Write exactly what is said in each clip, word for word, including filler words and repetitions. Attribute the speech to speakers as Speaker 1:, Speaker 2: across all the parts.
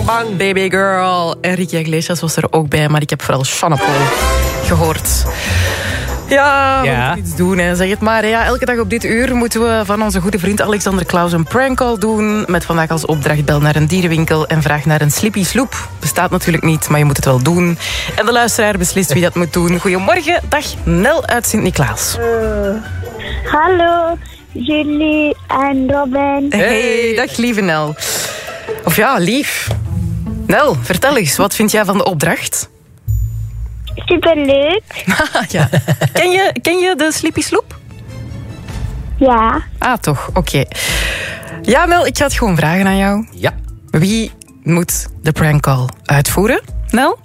Speaker 1: bang.
Speaker 2: Baby Girl. Enrique Iglesias was er ook bij, maar ik heb vooral Sean Paul gehoord. Ja, we
Speaker 1: Ja.
Speaker 2: moeten iets doen, hè. Zeg het maar. Ja, elke dag op dit uur moeten we van onze goede vriend Alexander Klaus een prankcall doen. Met vandaag als opdracht bel naar een dierenwinkel en vraag naar een Slippy Sloep. Bestaat natuurlijk niet, maar je moet het wel doen. En de luisteraar beslist wie dat moet doen. Goedemorgen, dag Nel uit Sint-Niklaas.
Speaker 3: Uh, hallo, Julie en Robin.
Speaker 2: Hey, dag lieve Nel. Of ja, lief. Nel, vertel eens, wat vind jij van de opdracht?
Speaker 3: Superleuk.
Speaker 2: Ja. Ken je, ken je de Slippy Sloep?
Speaker 3: Ja.
Speaker 2: Ah, toch, oké. Okay. Ja, Nel, ik ga het gewoon vragen aan jou.
Speaker 1: Ja.
Speaker 2: Wie moet de prankcall uitvoeren? Nel?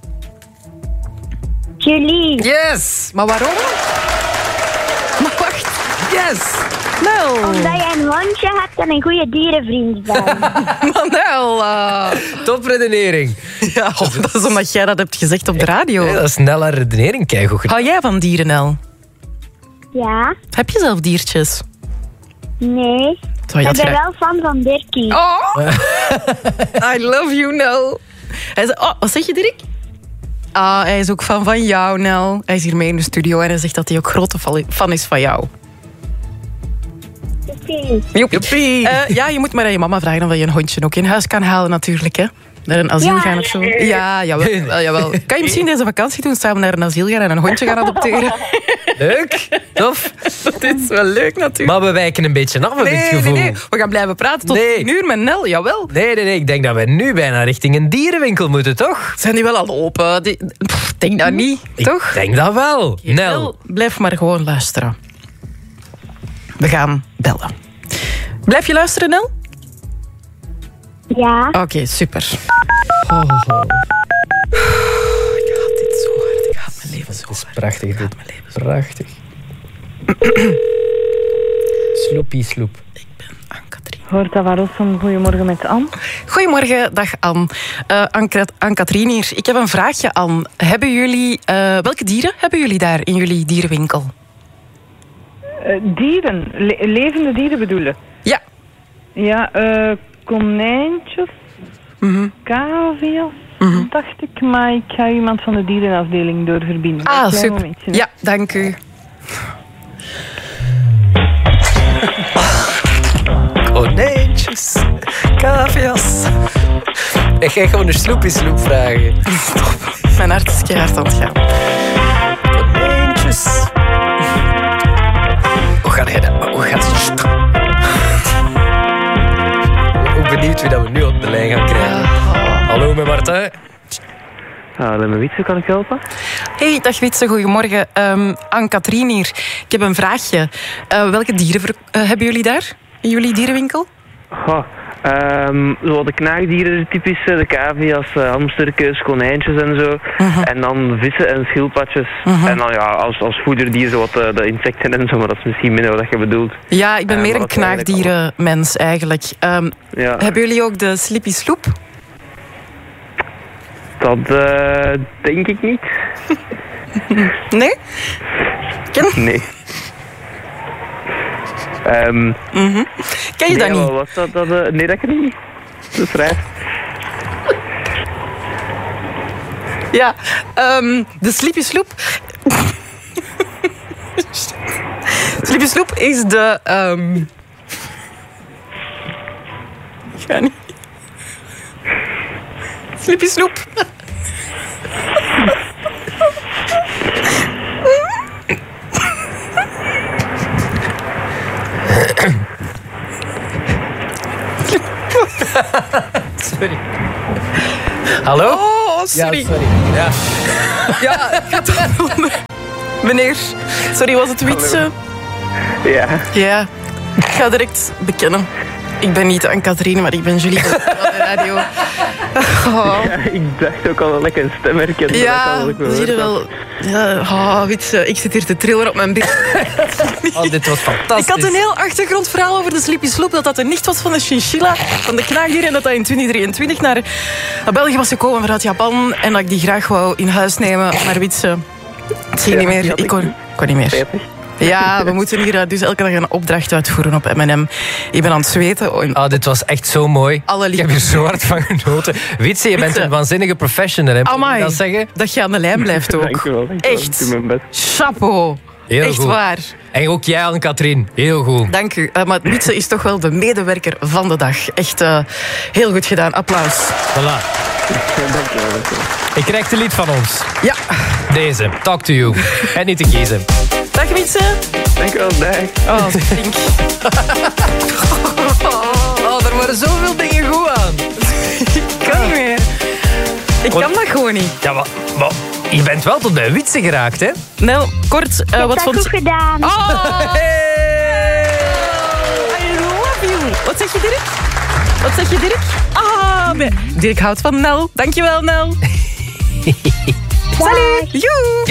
Speaker 3: Julie.
Speaker 2: Yes! Maar waarom? Maar wacht. Yes! Nel!
Speaker 3: Omdat je een hondje hebt en een goede dierenvriend bent.
Speaker 2: Maar Nel! Uh...
Speaker 1: Topredenering.
Speaker 2: Ja, oh, dat is omdat jij dat hebt gezegd op de radio.
Speaker 1: Ja, dat is snelle redenering, kijk hoe
Speaker 2: Hou jij van dieren, Nel?
Speaker 3: Ja.
Speaker 2: Heb je zelf diertjes?
Speaker 3: Nee.
Speaker 2: Zou je
Speaker 3: Ik
Speaker 2: dat
Speaker 3: ben
Speaker 2: graag...
Speaker 3: wel fan van Dirkie.
Speaker 2: Oh! I love you, Nel. Hij zei, oh, wat zeg je, Dirk? Ah, hij is ook fan van jou, Nel. Hij is hier mee in de studio en hij zegt dat hij ook grote fan is van jou.
Speaker 3: Dirkie.
Speaker 2: Joepie. Uh, ja, je moet maar aan je mama vragen of je een hondje ook in huis kan halen, natuurlijk, hè. Naar een asiel
Speaker 3: Ja.
Speaker 2: gaan of zo. Ja, jawel, wel, jawel. Kan je misschien deze vakantie doen, samen naar een asiel gaan en een hondje gaan adopteren?
Speaker 1: Leuk, tof.
Speaker 2: Dat is wel leuk, natuurlijk.
Speaker 1: Maar we wijken een beetje af, heb ik
Speaker 2: Nee,
Speaker 1: het
Speaker 2: nee,
Speaker 1: gevoel.
Speaker 2: nee. We gaan blijven praten tot
Speaker 1: Nee.
Speaker 2: tien uur met Nel, jawel.
Speaker 1: Nee, nee, nee, ik denk dat we nu bijna richting een dierenwinkel moeten, toch?
Speaker 2: Zijn die wel al open? Die... Pff, ik denk dat niet,
Speaker 1: Ik
Speaker 2: toch?
Speaker 1: denk dat wel. Nel.
Speaker 2: Nel, blijf maar gewoon luisteren. We gaan bellen. Blijf je luisteren, Nel?
Speaker 3: Ja.
Speaker 2: Oké, okay, super. Oh, oh. Ik haat dit zo hard. Ik haat mijn leven zo
Speaker 1: Dat is
Speaker 2: hard.
Speaker 1: prachtig, dit.
Speaker 2: Mijn leven zo
Speaker 1: Prachtig. Sloepie sloep.
Speaker 2: Ik ben Anne-Katrien.
Speaker 4: Hoort dat Rossum, goedemorgen met Anne.
Speaker 2: Goedemorgen, dag Anne. Uh, Anne-Katrien hier. Ik heb een vraagje, Anne. Hebben jullie, uh, welke dieren hebben jullie daar in jullie dierenwinkel?
Speaker 4: Uh, dieren, Le- levende dieren bedoelen?
Speaker 2: Ja.
Speaker 4: Ja, uh, konijntjes,
Speaker 2: Mm-hmm.
Speaker 4: cavia's,
Speaker 2: Mm-hmm.
Speaker 4: dacht ik. Maar ik ga iemand van de dierenafdeling doorverbinden.
Speaker 2: Ah,
Speaker 4: Een klein
Speaker 2: super.
Speaker 4: momentje, hè.
Speaker 2: Ja, dank u.
Speaker 1: Konijntjes, cavia's. Ik ga gewoon een sloepie sloep vragen.
Speaker 2: Stop. Mijn hart is keihard aan het gaan.
Speaker 1: Konijntjes. Hoe gaat hij dat? Hoe gaat het? Ik ben ook benieuwd wie dat we nu op de lijn gaan krijgen. Hallo, met Martijn.
Speaker 5: Hallo, met Wietse, kan ik helpen?
Speaker 2: Hey, dag Witse, goedemorgen. Um, Anne-Katrien hier. Ik heb een vraagje. Uh, welke dieren ver- uh, hebben jullie daar in jullie dierenwinkel?
Speaker 5: Goh, um, zo de knaagdieren, de typische, de cavia's, uh, hamsterkes, konijntjes en zo. Uh-huh. En dan vissen en schildpadjes. Uh-huh. En dan ja, als, als voederdier zo wat uh, de insecten en zo, maar dat is misschien minder wat je bedoelt.
Speaker 2: Ja, ik ben
Speaker 5: uh,
Speaker 2: meer een knaagdierenmens eigenlijk. Um, ja. Hebben jullie ook de Slippy Sloep?
Speaker 5: Dat uh, denk ik niet.
Speaker 2: Nee? Ken?
Speaker 5: Nee. Um,
Speaker 2: mm-hmm. Ken je
Speaker 5: nee,
Speaker 2: dat niet?
Speaker 5: Was dat, dat, uh, nee, dat ken ik niet. Dat is raar.
Speaker 2: Ja, um, de Slippy Sloep... Slippy Sloep is de... Um... Ik ga niet... Slippy Sloep.
Speaker 1: Sorry. Hallo?
Speaker 2: Oh, sorry.
Speaker 1: Ja, sorry. Ja,
Speaker 2: ja ik ga toch... Meneer, sorry, was het Wietse?
Speaker 5: Ja.
Speaker 2: Ja, ik ga direct bekennen. Ik ben niet Anne-Katrien, maar ik ben Julie van de radio. Oh.
Speaker 5: Ja, ik dacht ook al dat ik een stem herkende.
Speaker 2: Ja, zie je wel. Ja, oh, Witse, ik zit hier te trillen op mijn bed.
Speaker 1: Oh, dit was fantastisch.
Speaker 2: Ik had een heel achtergrondverhaal over de Slippy Sloep. Dat dat een nicht was van de chinchilla, van de knaagdier. En dat dat in twintig drieëntwintig naar, naar België was gekomen vanuit Japan. En dat ik die graag wou in huis nemen. Maar Witse, ik zie
Speaker 5: ja,
Speaker 2: niet meer. Ik kon, kon niet meer.
Speaker 5: veertig
Speaker 2: Ja, we moeten hier dus elke dag een opdracht uitvoeren op M en M. Ik ben aan het zweten.
Speaker 1: Oh, dit was echt zo mooi.
Speaker 2: Alle
Speaker 1: ik heb hier zo hard van genoten. Wietse, je bent
Speaker 2: Wietse.
Speaker 1: een waanzinnige professional, hè? Moet je
Speaker 2: Amai,
Speaker 1: dat zeggen?
Speaker 2: dat je aan de lijn blijft ook.
Speaker 5: Dankjewel, dankjewel.
Speaker 2: Echt.
Speaker 5: Ik doe mijn best.
Speaker 2: Chapeau.
Speaker 1: Heel
Speaker 2: Echt
Speaker 1: goed.
Speaker 2: waar.
Speaker 1: En ook jij, Anne-Katrien. Heel goed.
Speaker 2: Dank u. Uh, maar Wietse is toch wel de medewerker van de dag. Echt uh, heel goed gedaan. Applaus.
Speaker 1: Voilà.
Speaker 5: Ja, dankjewel, dankjewel.
Speaker 1: Ik krijg de lied van ons.
Speaker 2: Ja.
Speaker 1: Deze. Talk to you. En niet te kiezen.
Speaker 2: Dag Wietse.
Speaker 5: Dankjewel, dag.
Speaker 2: Oh, stink.
Speaker 1: Oh, er worden zoveel dingen goed aan.
Speaker 2: Ik kan niet meer. Ik kan dat gewoon niet.
Speaker 1: Ja, maar, maar je bent wel tot bij Wietse geraakt, hè?
Speaker 2: Nel, kort, uh,
Speaker 3: Dat
Speaker 2: wat
Speaker 3: heb
Speaker 2: vond
Speaker 3: goed gedaan.
Speaker 2: Oh! I love you. Wat zeg je, Dirk? Wat zeg je, Dirk? Ah, nee. Dirk houdt van Nel. Dankjewel, Nel. Salut. Joe.